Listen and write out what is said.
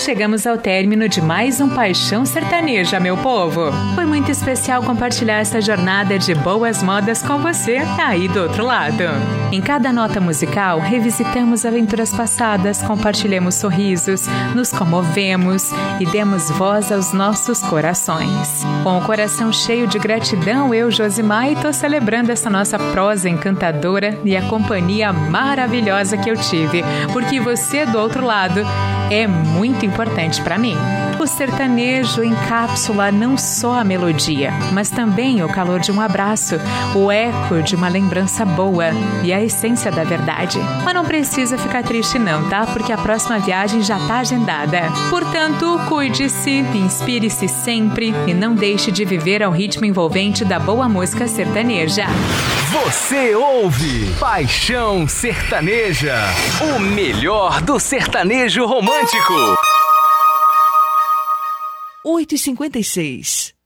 chegamos ao término de mais um Paixão Sertaneja, meu povo. Foi muito especial compartilhar essa jornada de boas modas com você aí do outro lado. Em cada nota musical, revisitamos aventuras passadas, compartilhamos sorrisos, nos comovemos e demos voz aos nossos corações. Com o coração cheio de gratidão, eu, Josimar, estou celebrando essa nossa prosa encantadora e a companhia maravilhosa que eu tive, porque você do outro lado é muito importante para mim. O sertanejo encapsula não só a melodia, mas também o calor de um abraço, o eco de uma lembrança boa e a essência da verdade. Mas não precisa ficar triste não, tá? Porque a próxima viagem já tá agendada. Portanto, cuide-se, inspire-se sempre e não deixe de viver ao ritmo envolvente da boa música sertaneja. Você ouve Paixão Sertaneja, o melhor do sertanejo romântico. 8h56.